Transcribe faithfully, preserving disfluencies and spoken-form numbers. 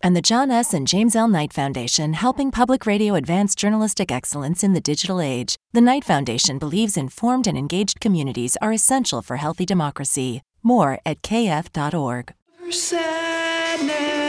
And the John S. and James L. Knight Foundation, helping public radio advance journalistic excellence in the digital age. The Knight Foundation believes informed and engaged communities are essential for healthy democracy. More at k f dot org. Sadness.